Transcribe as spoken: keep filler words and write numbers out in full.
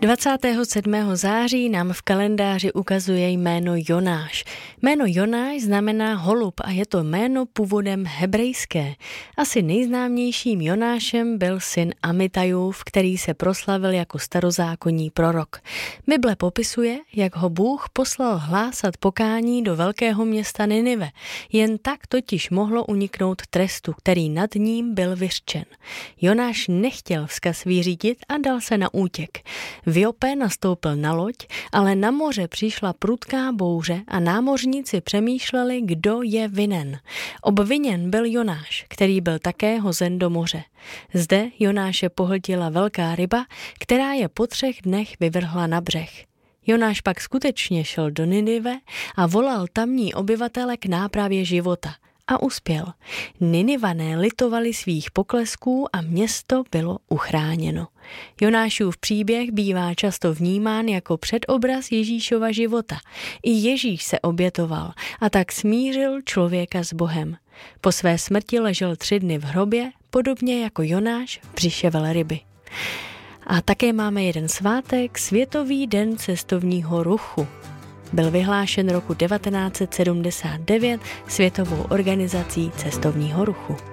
dvacátého sedmého září nám v kalendáři ukazuje jméno Jonáš. Jméno Jonáš znamená holub a je to jméno původem hebrejské. Asi nejznámějším Jonášem byl syn Amitajův, který se proslavil jako starozákonní prorok. Bible popisuje, jak ho Bůh poslal hlásat pokání do velkého města Ninive. Jen tak totiž mohlo uniknout trestu, který nad ním byl vyřčen. Jonáš nechtěl vzkaz vyřídit a dal se na útěk. V Jope nastoupil na loď, ale na moře přišla prudká bouře a námořníci přemýšleli, kdo je vinen. Obviněn byl Jonáš, který byl také hozen do moře. Zde Jonáše pohltila velká ryba, která je po třech dnech vyvrhla na břeh. Jonáš pak skutečně šel do Ninive a volal tamní obyvatele k nápravě života. A uspěl. Ninivané litovali svých poklesků a město bylo uchráněno. Jonášův příběh bývá často vnímán jako předobraz Ježíšova života. I Ježíš se obětoval a tak smířil člověka s Bohem. Po své smrti ležel tři dny v hrobě, podobně jako Jonáš v břiše velryby. A také máme jeden svátek, Světový den cestovního ruchu. Byl vyhlášen roku devatenáct set sedmdesát devět Světovou organizací cestovního ruchu.